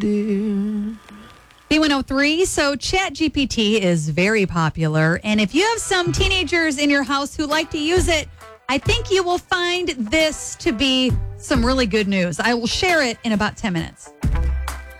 dear. B103, so ChatGPT is very popular. And if you have some teenagers in your house who like to use it, I think you will find this to be some really good news. I will share it in about 10 minutes.